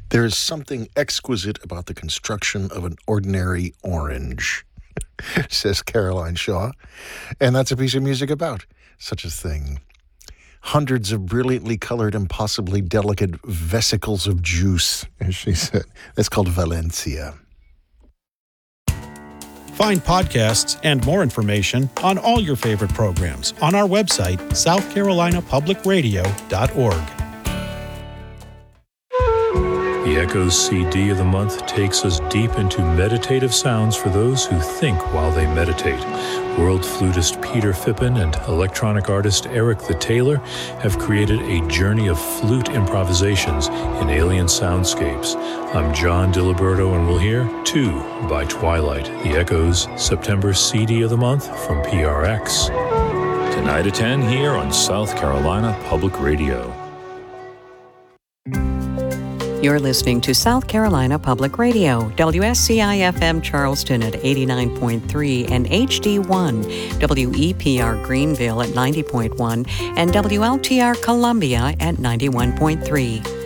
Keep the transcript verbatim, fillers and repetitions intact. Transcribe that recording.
There is something exquisite about the construction of an ordinary orange, says Caroline Shaw. And that's a piece of music about such a thing. Hundreds of brilliantly colored, impossibly delicate vesicles of juice, as she said. That's called Valencia. Find podcasts and more information on all your favorite programs on our website, south carolina public radio dot org. The Echoes C D of the month takes us deep into meditative sounds for those who think while they meditate. World flutist Peter Phippen and electronic artist Eric the Taylor have created a journey of flute improvisations in alien soundscapes. I'm John Diliberto, and we'll hear Two by Twilight, the Echoes September C D of the month from P R X. Tonight at ten here on South Carolina Public Radio. You're listening to South Carolina Public Radio, W S C I F M Charleston at eighty-nine point three and H D one, W E P R Greenville at ninety point one, and W L T R Columbia at ninety-one point three.